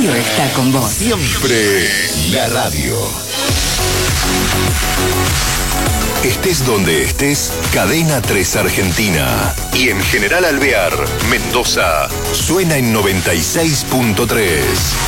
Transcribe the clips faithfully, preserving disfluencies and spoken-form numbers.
radio está con vos. Siempre la radio. Estés donde estés, Cadena tres Argentina. Y en General Alvear, Mendoza, suena en noventa y seis punto tres.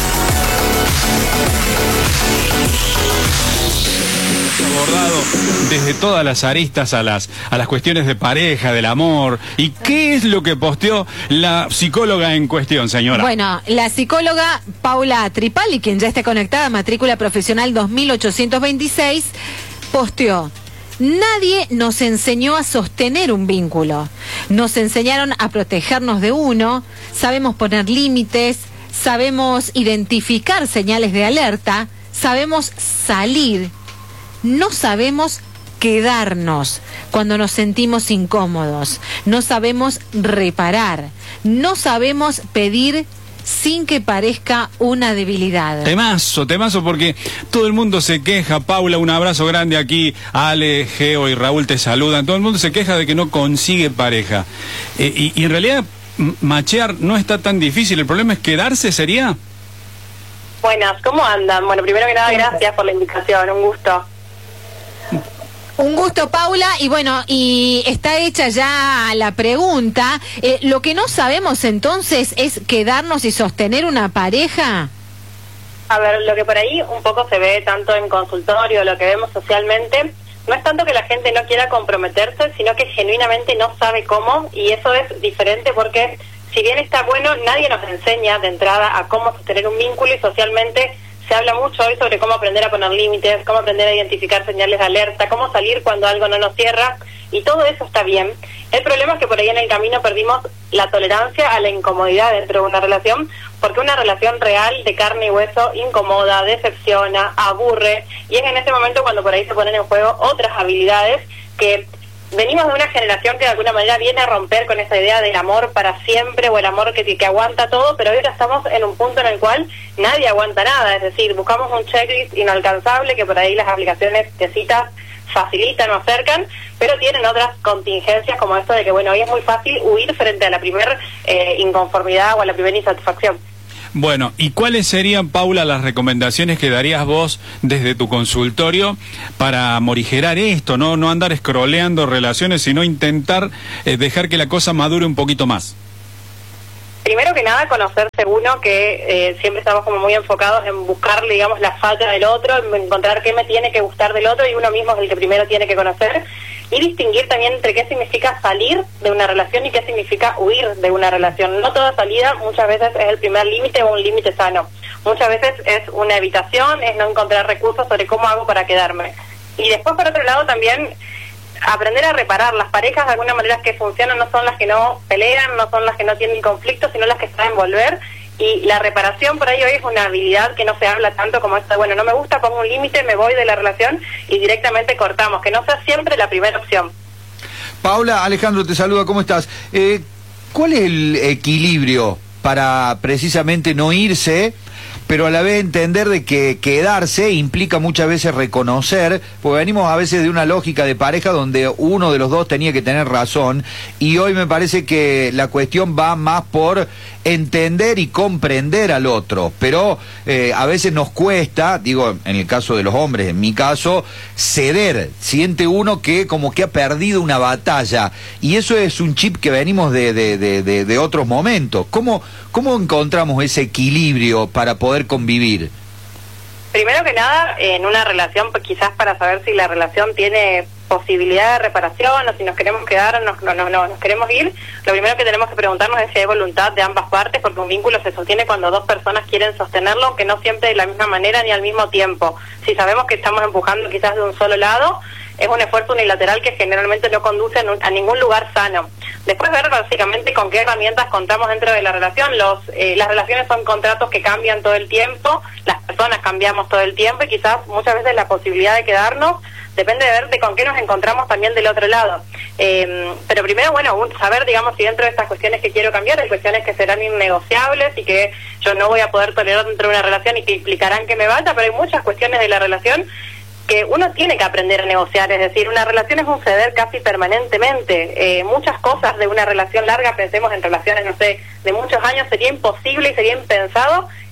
Abordado desde todas las aristas a las, a las cuestiones de pareja, del amor. ¿Y qué es lo que posteó la psicóloga en cuestión, señora? Bueno, la psicóloga Paula Tripali, quien ya está conectada, matrícula profesional dos mil ochocientos veintiséis, posteó: nadie nos enseñó a sostener un vínculo. Nos enseñaron a protegernos de uno, sabemos poner límites, sabemos identificar señales de alerta, sabemos salir. No sabemos quedarnos cuando nos sentimos incómodos, no sabemos reparar, no sabemos pedir sin que parezca una debilidad. Temazo, temazo, porque todo el mundo se queja. Paula, un abrazo grande aquí. Ale, Geo y Raúl te saludan. Todo el mundo se queja de que no consigue pareja. Eh, y, y en realidad, machear no está tan difícil. El problema es quedarse, ¿sería? Buenas, ¿cómo andan? Bueno, primero que nada, gracias por la invitación, un gusto. Un gusto, Paula, y bueno, y está hecha ya la pregunta. Eh, lo que no sabemos entonces es quedarnos y sostener una pareja. A ver, lo que por ahí un poco se ve tanto en consultorio, lo que vemos socialmente, no es tanto que la gente no quiera comprometerse, sino que genuinamente no sabe cómo, y eso es diferente porque si bien está bueno, nadie nos enseña de entrada a cómo sostener un vínculo, y socialmente se habla mucho hoy sobre cómo aprender a poner límites, cómo aprender a identificar señales de alerta, cómo salir cuando algo no nos cierra, y todo eso está bien. El problema es que por ahí en el camino perdimos la tolerancia a la incomodidad dentro de una relación, porque una relación real de carne y hueso incomoda, decepciona, aburre, y es en ese momento cuando por ahí se ponen en juego otras habilidades que venimos de una generación que de alguna manera viene a romper con esa idea del amor para siempre o el amor que, que aguanta todo, pero ahora estamos en un punto en el cual nadie aguanta nada, es decir, buscamos un checklist inalcanzable que por ahí las aplicaciones de citas facilitan o acercan, pero tienen otras contingencias como esto de que, bueno, hoy es muy fácil huir frente a la primera eh, inconformidad o a la primera insatisfacción. Bueno, ¿y cuáles serían, Paula, las recomendaciones que darías vos desde tu consultorio para morigerar esto, no no andar scrolleando relaciones, sino intentar eh, dejar que la cosa madure un poquito más? Primero que nada, conocerse uno, que eh, siempre estamos como muy enfocados en buscar, digamos, la falla del otro, en encontrar qué me tiene que gustar del otro, y uno mismo es el que primero tiene que conocer, y distinguir también entre qué significa salir de una relación y qué significa huir de una relación. No toda salida muchas veces es el primer límite o un límite sano. Muchas veces es una evitación, es no encontrar recursos sobre cómo hago para quedarme. Y después, por otro lado, también aprender a reparar. Las parejas de alguna manera que funcionan no son las que no pelean, no son las que no tienen conflictos, sino las que saben volver, y la reparación por ahí hoy es una habilidad que no se habla tanto como esta, bueno, no me gusta, pongo un límite, me voy de la relación y directamente cortamos, que no sea siempre la primera opción. Paula, Alejandro te saluda, ¿cómo estás? Eh, ¿cuál es el equilibrio para precisamente no irse, pero a la vez entender de que quedarse implica muchas veces reconocer, porque venimos a veces de una lógica de pareja donde uno de los dos tenía que tener razón, y hoy me parece que la cuestión va más por entender y comprender al otro, pero eh, a veces nos cuesta, digo, en el caso de los hombres, en mi caso, ceder. Siente uno que como que ha perdido una batalla, y eso es un chip que venimos de, de, de, de, de otros momentos. ¿Cómo, cómo encontramos ese equilibrio para poder convivir? Primero que nada, en una relación, pues quizás para saber si la relación tiene posibilidad de reparación o si nos queremos quedar o no, no, no, no, nos queremos ir, lo primero que tenemos que preguntarnos es si hay voluntad de ambas partes, porque un vínculo se sostiene cuando dos personas quieren sostenerlo, aunque no siempre de la misma manera ni al mismo tiempo. Si sabemos que estamos empujando quizás de un solo lado, es un esfuerzo unilateral que generalmente no conduce a ningún lugar sano. Después ver básicamente con qué herramientas contamos dentro de la relación. Los, eh, las relaciones son contratos que cambian todo el tiempo, las personas cambiamos todo el tiempo, y quizás muchas veces la posibilidad de quedarnos depende de ver de con qué nos encontramos también del otro lado. Eh, pero primero, bueno, un, saber, digamos, si dentro de estas cuestiones que quiero cambiar hay cuestiones que serán innegociables y que yo no voy a poder tolerar dentro de una relación y que implicarán que me vaya, pero hay muchas cuestiones de la relación que uno tiene que aprender a negociar. Es decir, una relación es un ceder casi permanentemente. Eh, muchas cosas de una relación larga, pensemos en relaciones, no sé, de muchos años, sería imposible y sería impensado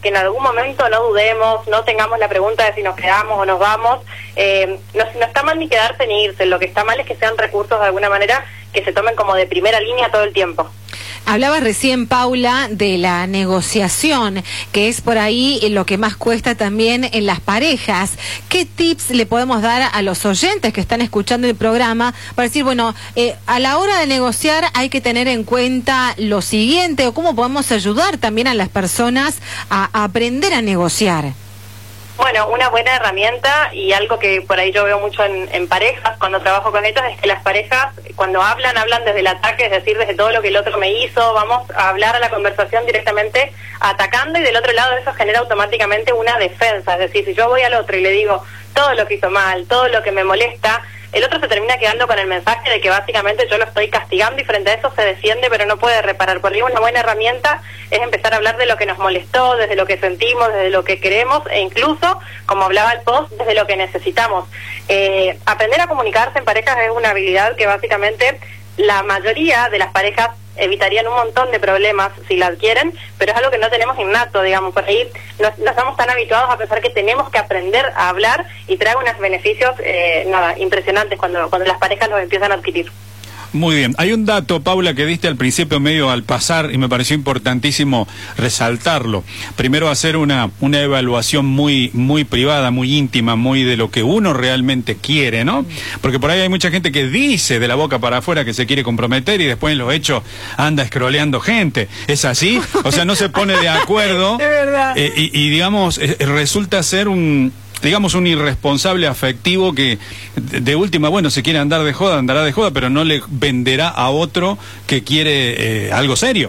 que en algún momento no dudemos, no tengamos la pregunta de si nos quedamos o nos vamos. Eh, no, no está mal ni quedarse ni irse, lo que está mal es que sean recursos de alguna manera que se tomen como de primera línea todo el tiempo. Hablabas recién, Paula, de la negociación, que es por ahí lo que más cuesta también en las parejas. ¿Qué tips le podemos dar a los oyentes que están escuchando el programa para decir, bueno, eh, a la hora de negociar hay que tener en cuenta lo siguiente, o cómo podemos ayudar también a las personas a, a aprender a negociar? Bueno, una buena herramienta y algo que por ahí yo veo mucho en, en parejas, cuando trabajo con ellas, es que las parejas cuando hablan, hablan desde el ataque, es decir, desde todo lo que el otro me hizo, vamos a hablar a la conversación directamente atacando, y del otro lado eso genera automáticamente una defensa, es decir, si yo voy al otro y le digo todo lo que hizo mal, todo lo que me molesta, el otro se termina quedando con el mensaje de que básicamente yo lo estoy castigando y frente a eso se defiende pero no puede reparar. Por ello una buena herramienta es empezar a hablar de lo que nos molestó, desde lo que sentimos, desde lo que queremos e incluso, como hablaba el post, desde lo que necesitamos. Eh, aprender a comunicarse en parejas es una habilidad que básicamente la mayoría de las parejas evitarían un montón de problemas si la adquieren, pero es algo que no tenemos innato, digamos, por ahí no, no estamos tan habituados a pensar que tenemos que aprender a hablar y trae unos beneficios eh, nada, impresionantes cuando, cuando las parejas los empiezan a adquirir. Muy bien. Hay un dato, Paula, que diste al principio medio al pasar y me pareció importantísimo resaltarlo. Primero hacer una, una evaluación muy, muy privada, muy íntima, muy de lo que uno realmente quiere, ¿no? Porque por ahí hay mucha gente que dice de la boca para afuera que se quiere comprometer y después en los hechos anda escroleando gente. ¿Es así? O sea, no se pone de acuerdo. De verdad. Eh, y, y digamos, eh, resulta ser un... digamos un irresponsable afectivo que de última, bueno, se quiere andar de joda, andará de joda, pero no le venderá a otro que quiere eh, algo serio.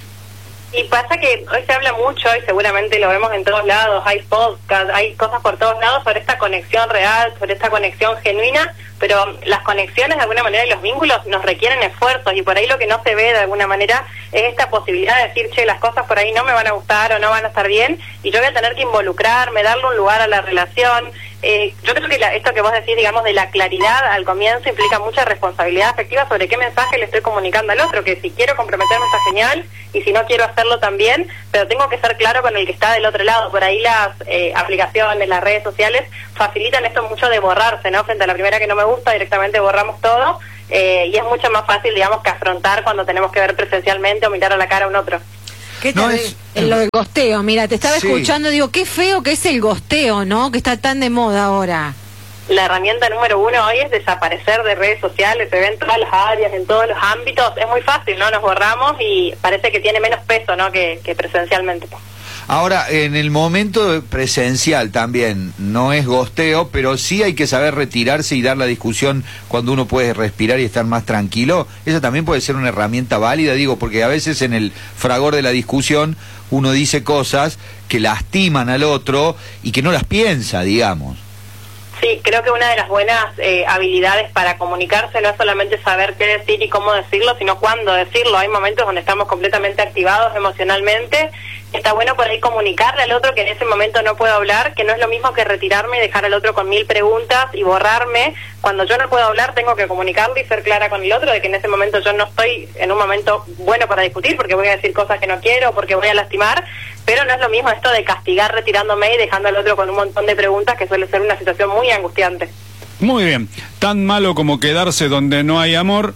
Y pasa que hoy se habla mucho y seguramente lo vemos en todos lados, hay podcasts, hay cosas por todos lados sobre esta conexión real, sobre esta conexión genuina, pero las conexiones de alguna manera y los vínculos nos requieren esfuerzos y por ahí lo que no se ve de alguna manera es esta posibilidad de decir, che, las cosas por ahí no me van a gustar o no van a estar bien y yo voy a tener que involucrarme, darle un lugar a la relación. Eh, yo creo que la, esto que vos decís, digamos, de la claridad al comienzo implica mucha responsabilidad afectiva sobre qué mensaje le estoy comunicando al otro, que si quiero comprometerme está genial y si no quiero hacerlo también, pero tengo que ser claro con el que está del otro lado. Por ahí las eh, aplicaciones, las redes sociales facilitan esto mucho de borrarse, ¿no? Frente a la primera que no me gusta, directamente borramos todo eh, y es mucho más fácil, digamos, que afrontar cuando tenemos que ver presencialmente o mirar a la cara a un otro. ¿Qué No tal? es- En lo del gosteo, mira, te estaba Sí. escuchando, digo, qué feo que es el gosteo, ¿no? Que está tan de moda ahora. La herramienta número uno hoy es desaparecer de redes sociales, se ve en todas las áreas, en todos los ámbitos, es muy fácil, ¿no? Nos borramos y parece que tiene menos peso, ¿no? Que, que presencialmente. Ahora, en el momento presencial también, no es gosteo, pero sí hay que saber retirarse y dar la discusión cuando uno puede respirar y estar más tranquilo. Esa también puede ser una herramienta válida, digo, porque a veces en el fragor de la discusión uno dice cosas que lastiman al otro y que no las piensa, digamos. Sí, creo que una de las buenas eh, habilidades para comunicarse no es solamente saber qué decir y cómo decirlo, sino cuándo decirlo. Hay momentos donde estamos completamente activados emocionalmente. Está bueno por ahí comunicarle al otro que en ese momento no puedo hablar, que no es lo mismo que retirarme y dejar al otro con mil preguntas y borrarme. Cuando yo no puedo hablar tengo que comunicarle y ser clara con el otro de que en ese momento yo no estoy en un momento bueno para discutir porque voy a decir cosas que no quiero o porque voy a lastimar, pero no es lo mismo esto de castigar retirándome y dejando al otro con un montón de preguntas, que suele ser una situación muy angustiante. Muy bien. Tan malo como quedarse donde no hay amor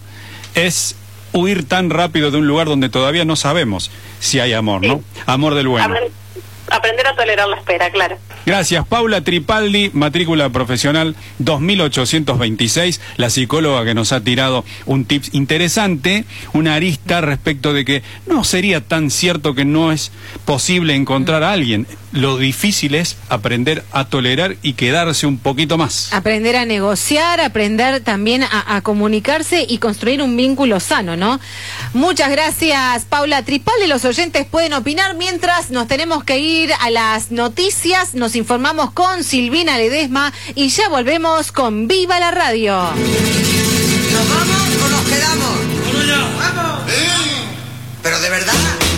es huir tan rápido de un lugar donde todavía no sabemos si hay amor, ¿no? Sí. Amor del bueno. Aprend- aprender a tolerar la espera, claro. Gracias, Paula Tripaldi, matrícula profesional dos mil ochocientos veintiséis, la psicóloga que nos ha tirado un tip interesante, una arista respecto de que no sería tan cierto que no es posible encontrar a alguien. Lo difícil es aprender a tolerar y quedarse un poquito más. Aprender a negociar, aprender también a, a comunicarse y construir un vínculo sano, ¿no? Muchas gracias, Paula Tripaldi. Los oyentes pueden opinar mientras nos tenemos que ir a las noticias. Nos informamos con Silvina Ledesma y ya volvemos con Viva la Radio. ¿Nos vamos o nos quedamos? ¡Vamos! ¡Vamos! Pero de verdad.